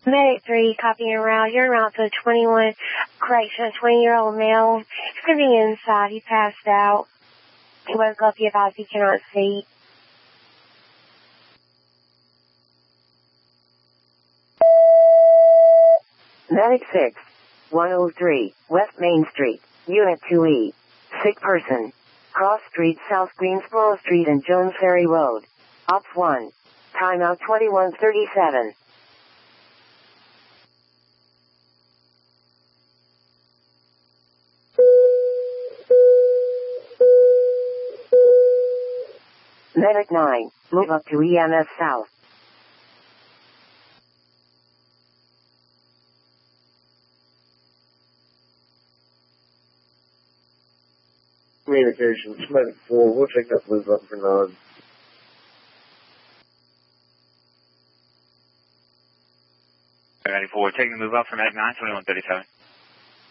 Medic 3, copy en route. You're en route to a 20-year-old male. He's going to be inside. He passed out. He woke up. He advised he cannot see. Medic 6, 103, West Main Street, Unit 2E. Sick person. Cross Street, South Greensboro Street and Jones Ferry Road. Ops 1. Timeout 2137. Medic 9, move up to EMS South. Communications, Medic 4, we'll take that move up for 9. Medic 4, taking the move up for Medic 9, 2137.